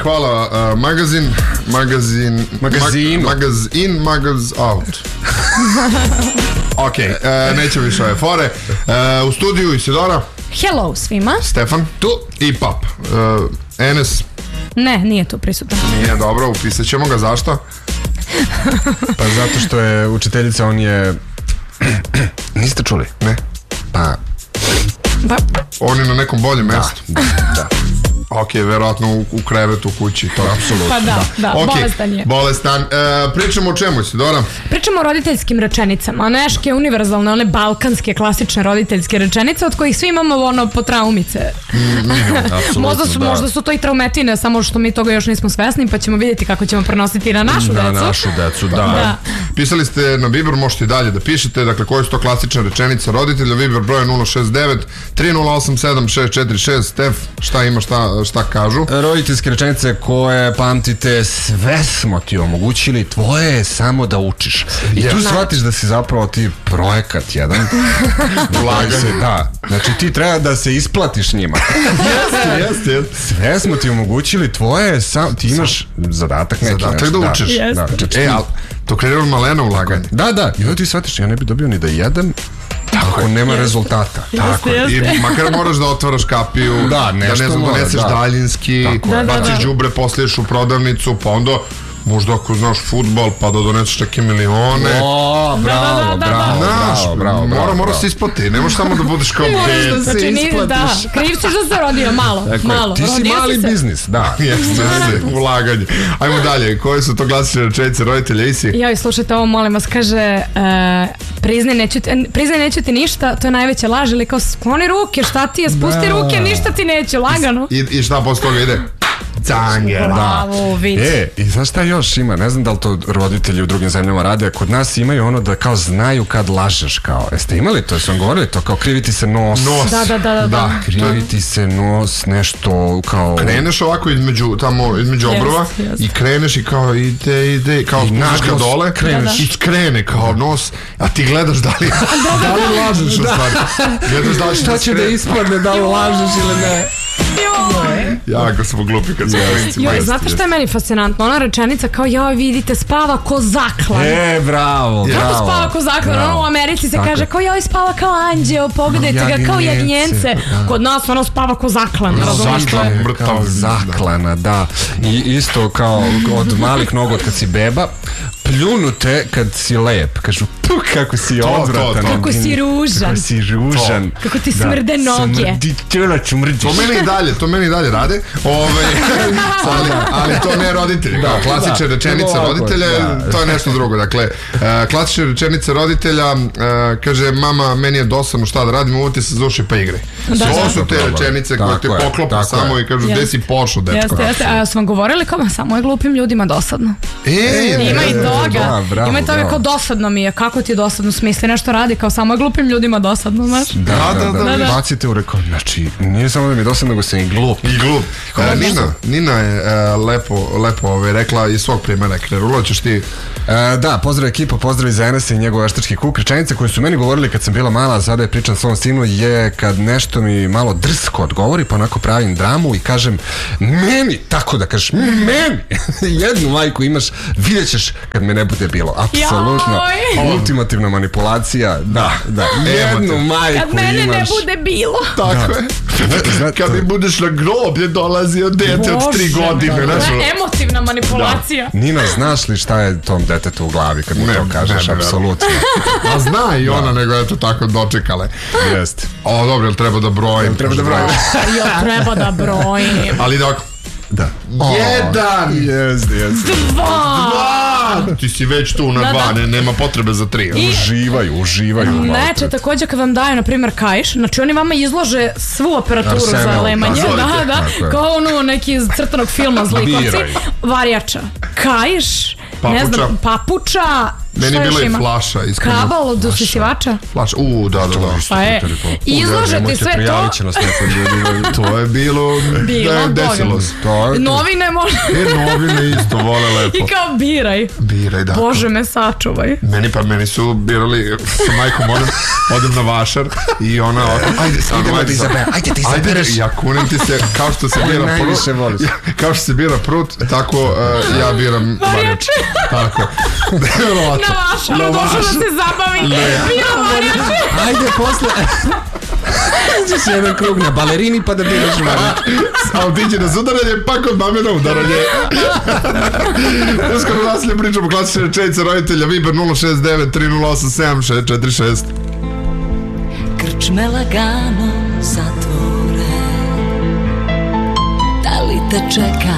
hvala. Magazin out. Ok, neće više ove fore. U studiju Isidora. Hello svima. Stefan. Tu. I Pap. Enes. Ne, nije tu prisutan. Nije, dobro, upisat ćemo ga. Zašto? Pa zato što je učiteljica, on je... Niste čuli? Ne. Pa... On je na nekom boljem mjestu. Da. Ok, verovatno u krevetu, kući, to je apsolutno. Pa da, okay. Bolestan je. Bolestan. Pričamo o čemu, Isidora? Pričamo o roditeljskim rečenicama, neške univerzalne, one balkanske, klasične roditeljske rečenice, od kojih svi imamo po traumice. Možda su to i traumetine, samo što mi toga još nismo svesni, pa ćemo vidjeti kako ćemo prenositi na našu decu. Na našu decu, da. Pisali ste na Viber, možete i dalje da pišete, dakle, koje su to klasične rečenice roditelja, Viber broje 069 3087 646. Stef, šta ima, šta kažu? Roditeljske rečenice koje pamtite, sve smo ti omogućili, tvoje je samo da učiš. I tu shvatiš da si zapravo ti projekat jedan. Da. Znači ti treba da se isplatiš njima. Jeste. Sve smo ti omogućili, tvoje je samo, ti imaš zadatak neki. Zadatak da učiš. Ali to kreira maleno ulaganje. Da. I onda ti shvatiš, ja ne bi dobio ni da jedem ako nema rezultata. Tako je. I makar moraš da otvaraš kapiju, da ne znam, doneseš daljinski, baciš đubre, posliješ u prodavnicu, pa onda možda ako znaš fudbal pa da doneseš neke milione. Bravo. Mora se isplati, ne možeš samo da budeš kao znači, kriv si što se rodio malo. Ti si mali biznis, da. Jeste, ulaganje. Ajmo dalje, koje su to klasične rečenice roditelja, Isi? Joj, slušajte ovo, molim vas, kaže priznaj neću ti ništa, to je najveća laž, ili kao skloni ruke, šta ti je, spusti ruke, ništa ti neću, lagano. I šta posle toga ide? Bravo, vidi. I znaš šta još ima, ne znam da li to roditelji u drugim zemljama rade, kod nas imaju ono da kao znaju kad lažeš, kao, jeste imali to, su vam govorili to, kao kriviti se nos. Da. Kriviti se nos, nešto kao... Kreneš ovako između obrova i kreneš i kao ide, kao spušiš ka dole i skrene kao nos, a ti gledaš da li lažeš u stvari. Gledaš da li šta će da ispadne, da li lažeš ili ne. Jako smo glupi kad smo klincima. Znate šta je meni fascinantno? Ona rečenica kao, joj, vidite, spava ko zaklan. Bravo. Kako spava ko zaklan? Ono u Americi se kaže kao, joj, spava kao anđeo, pogledajte ga kao jagnjence. Kod nas ono spava ko zaklan. Kao zaklana, da. I isto kao od malih nogu od kad si beba, pljunute kad si lep. Kažu, kako si odvratan. Kako si ružan. Kako ti smrde noge. To meni i dalje rade. Ali to ne roditelji. Klasične rečenice roditelja, to je nešto drugo. Dakle, klasične rečenice roditelja, kaže, mama, meni je dosadno šta da radim, uvoti se za uši pa igraj. To su te rečenice koje te poklopa samo i kažu, gde si pošao, dečko. A smo govorili kao, samo je glupim ljudima dosadno. Ima i toga. Ima i toga kao dosadno mi je. Kako ti je dosadno? Smisli nešto radi kao samo je glupim ljudima dosadno, znaš? Da. Bacite u rekao, znači, nije samo da mi je dosadno, nego sam i glup. Nina je lepo rekla iz svog primjera. Krerulo, ćeš ti... Da, pozdrav ekipa, pozdrav iz Enesa i njegov veštački kuk. Rečenice koje su meni govorili kad sam bila mala, sada je pričam svom sinu, je kad nešto mi malo drsko odgovori, pa onako pravim dramu i kažem meni, tako da kažeš meni. Jednu majku imaš, vidjet ćeš kad me ne bude bilo. Apsolutno. Ultimativna manipulacija. Da. Jednu majku imaš. Kad mene ne bude bilo. Tako je. Kad mi budeš na groblje dolazio dete od 3 godine. Emotivna manipulacija. Nina, znaš li šta je tom detetu u glavi kad mu to kažeš? Apsolutno. A zna i ona, nego je to tako dočekale. Jeste. Dobro, jel treba da brojim? Treba da brojim. Ali dok... Da. 1. Jeste. 2. Ti si već tu na 2, nema potrebe za 3. Uživaju. Neče, također kad vam daju, na primjer, kaiš, znači oni vama izlože svu operaturu za lemanje. Kao ono neki iz crtanog filma Zlikovci. Varjača. Kaiš, ne znam, papuča, Meni je bila i flaša. Kabal od usisivača? Flaša, da. Pa je. Izlažete sve to. To je bilo, desilo se. Novine može. Novine isto, vole lepo. I kao biraj. Biraj, da. Bože me sačuvaj. Meni su birali sa majkom, odem na vašar i ona ajde ti izabereš. Ja kunem ti se, kao što se bira prut, kao što se bira prut, tako ja biram varjače. Tako. Na vašaru došlo da se zabavi. Bira varjače. Ajde posle. Iđeš jedan krug na balerini pa da biraš varjače. A ti će na udaranje, pa kod mame na udaranje. Uskoro nasilje pričamo klasične rečenice roditelja. Viber 069 3087 646. Krčme lagano zatvore, da li te čeka